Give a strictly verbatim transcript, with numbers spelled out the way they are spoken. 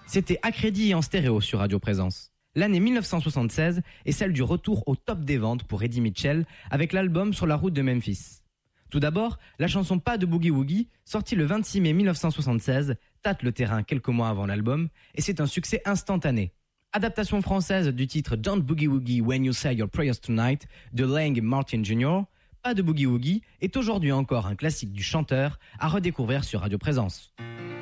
C'était à crédit et en stéréo sur Radio Présence. L'année mille neuf cent soixante-seize est celle du retour au top des ventes pour Eddie Mitchell avec l'album Sur la route de Memphis. Tout d'abord, la chanson Pas de Boogie Woogie, sortie le vingt-six mai mille neuf cent soixante-seize, tâte le terrain quelques mois avant l'album et c'est un succès instantané. Adaptation française du titre Don't Boogie Woogie When You Say Your Prayers Tonight de Lang Martin junior, Pas de Boogie Woogie est aujourd'hui encore un classique du chanteur à redécouvrir sur Radio Présence.